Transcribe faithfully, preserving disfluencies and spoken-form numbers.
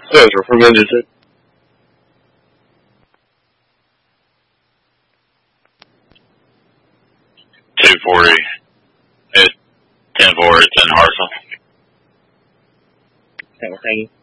Those are from Indigent. two forty. It's ten four. It's in Hartselle. Okay, well, thank you.